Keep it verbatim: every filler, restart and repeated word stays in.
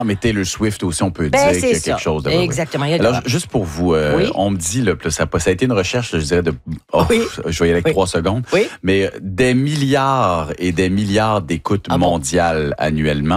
Mais Taylor Swift aussi, on peut Ben, dire qu'il y a c'est quelque ça. chose de... Exactement. Il y a de- Alors, juste pour vous, euh, Oui. on me dit, là, ça, ça a été une recherche, je dirais, de... Oh, Oui. Je vais y aller avec Oui. trois secondes. Oui. Mais des milliards et des milliards d'écoutes Ah bon? mondiales annuellement.